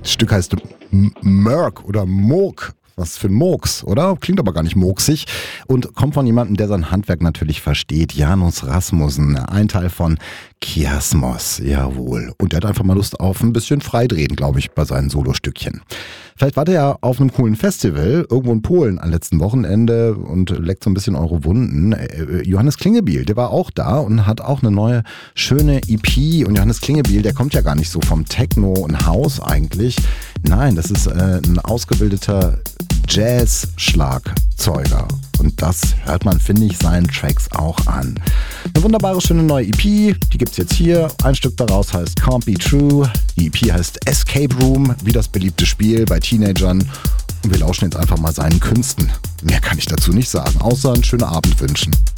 Das Stück heißt Murk oder Murk. Was für ein Murks, oder? Klingt aber gar nicht murksig. Und kommt von jemandem, der sein Handwerk natürlich versteht. Janus Rasmussen, ein Teil von Kiasmos, jawohl. Und der hat einfach mal Lust auf ein bisschen Freidrehen, glaube ich, bei seinen Solostückchen. Vielleicht war der ja auf einem coolen Festival, irgendwo in Polen am letzten Wochenende und leckt so ein bisschen eure Wunden. Johannes Klingebiel, der war auch da und hat auch eine neue, schöne EP. Und Johannes Klingebiel, der kommt ja gar nicht so vom Techno und House eigentlich. Nein, das ist ein ausgebildeter Jazz-Schlagzeuger. Und das hört man, finde ich, seinen Tracks auch an. Eine wunderbare, schöne neue EP, die gibt's jetzt hier. Ein Stück daraus heißt Can't Be True. Die EP heißt Escape Room, wie das beliebte Spiel bei Teenagern. Und wir lauschen jetzt einfach mal seinen Künsten. Mehr kann ich dazu nicht sagen, außer einen schönen Abend wünschen.